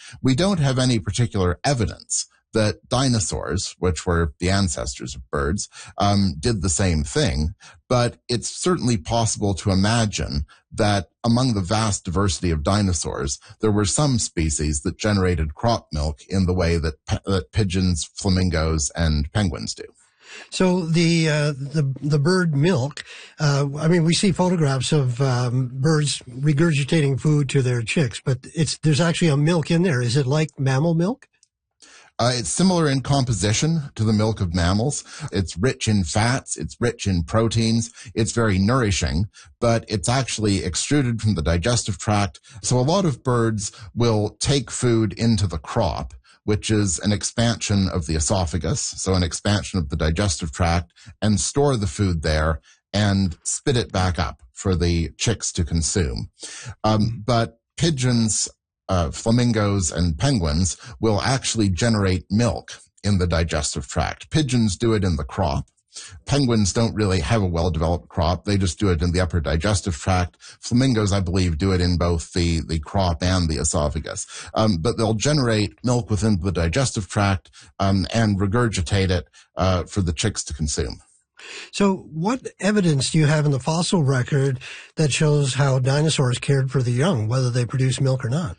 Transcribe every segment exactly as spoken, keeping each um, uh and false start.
We don't have any particular evidence that dinosaurs, which were the ancestors of birds, um, did the same thing. But it's certainly possible to imagine that among the vast diversity of dinosaurs, there were some species that generated crop milk in the way that, that pigeons, flamingos, and penguins do. So the uh, the the bird milk, uh, I mean, we see photographs of um, birds regurgitating food to their chicks, but it's there's actually a milk in there. Is it like mammal milk? Uh, it's similar in composition to the milk of mammals. It's rich in fats. It's rich in proteins. It's very nourishing, but it's actually extruded from the digestive tract. So a lot of birds will take food into the crop, which is an expansion of the esophagus, so an expansion of the digestive tract, and store the food there and spit it back up for the chicks to consume. Um, but pigeons, Uh, flamingos and penguins will actually generate milk in the digestive tract. Pigeons do it in the crop. Penguins don't really have a well-developed crop. They just do it in the upper digestive tract. Flamingos, I believe, do it in both the, the crop and the esophagus. Um, but they'll generate milk within the digestive tract um, and regurgitate it uh, for the chicks to consume. So what evidence do you have in the fossil record that shows how dinosaurs cared for the young, whether they produce milk or not?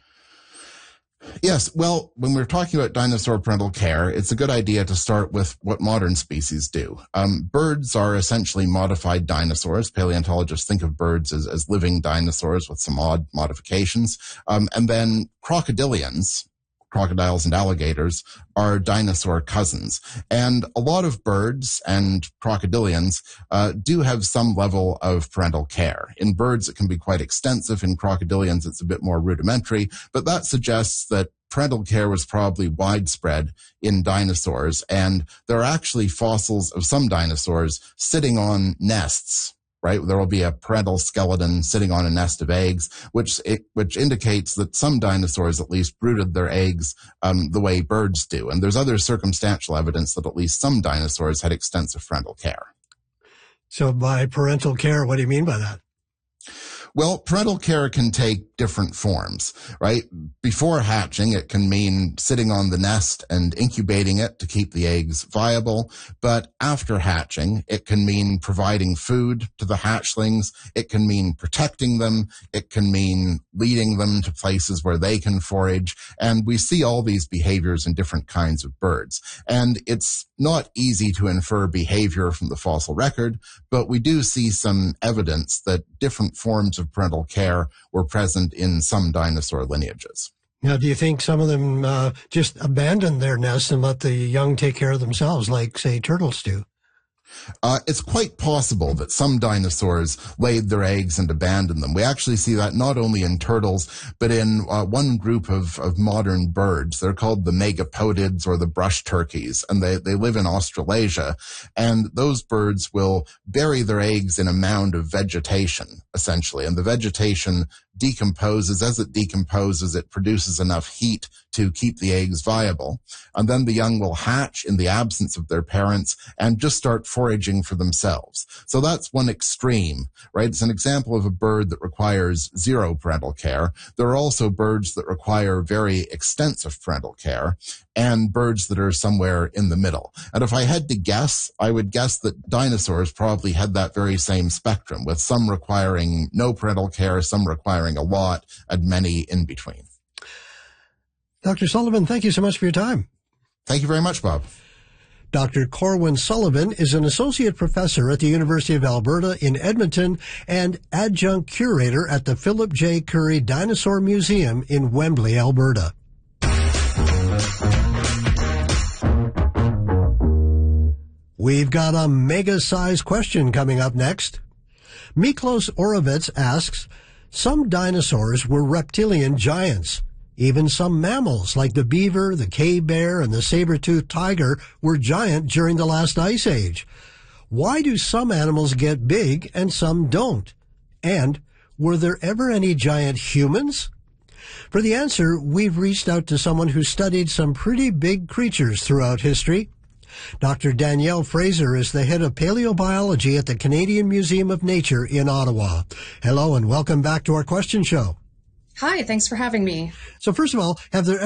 Yes, well, when we're talking about dinosaur parental care, it's a good idea to start with what modern species do. Um, birds are essentially modified dinosaurs. Paleontologists think of birds as, as living dinosaurs with some odd modifications. Um, and then crocodilians, crocodiles and alligators, are dinosaur cousins. And a lot of birds and crocodilians uh, do have some level of parental care. In birds, it can be quite extensive. In crocodilians, it's a bit more rudimentary. But that suggests that parental care was probably widespread in dinosaurs. And there are actually fossils of some dinosaurs sitting on nests. Right? There will be a parental skeleton sitting on a nest of eggs, which it, which indicates that some dinosaurs at least brooded their eggs um, the way birds do. And there's other circumstantial evidence that at least some dinosaurs had extensive parental care. So by parental care, what do you mean by that? Well, parental care can take different forms, right? Before hatching, it can mean sitting on the nest and incubating it to keep the eggs viable. But after hatching, it can mean providing food to the hatchlings. It can mean protecting them. It can mean leading them to places where they can forage. And we see all these behaviors in different kinds of birds. And it's not easy to infer behavior from the fossil record, but we do see some evidence that different forms of parental care were present in some dinosaur lineages. Now, do you think some of them uh, just abandoned their nests and let the young take care of themselves, like, say, turtles do? Uh, it's quite possible that some dinosaurs laid their eggs and abandoned them. We actually see that not only in turtles, but in uh, one group of, of modern birds. They're called the megapodids or the brush turkeys, and they, they live in Australasia. And those birds will bury their eggs in a mound of vegetation, essentially. And the vegetation decomposes. As it decomposes, it produces enough heat to keep the eggs viable. And then the young will hatch in the absence of their parents and just start foraging for themselves. So that's one extreme, right? It's an example of a bird that requires zero parental care. There are also birds that require very extensive parental care and birds that are somewhere in the middle. And if I had to guess, I would guess that dinosaurs probably had that very same spectrum, with some requiring no parental care, some requiring a lot, and many in between. Doctor Sullivan, thank you so much for your time. Thank you very much, Bob. Doctor Corwin Sullivan is an associate professor at the University of Alberta in Edmonton and adjunct curator at the Philip J. Currie Dinosaur Museum in Wembley, Alberta. We've got a mega-sized question coming up next. Miklos Orovets asks, some dinosaurs were reptilian giants. Even some mammals, like the beaver, the cave bear, and the saber-toothed tiger, were giant during the last ice age. Why do some animals get big and some don't? And were there ever any giant humans? For the answer, we've reached out to someone who studied some pretty big creatures throughout history. Doctor Danielle Fraser is the head of paleobiology at the Canadian Museum of Nature in Ottawa. Hello and welcome back to our question show. Hi, thanks for having me. So first of all, have there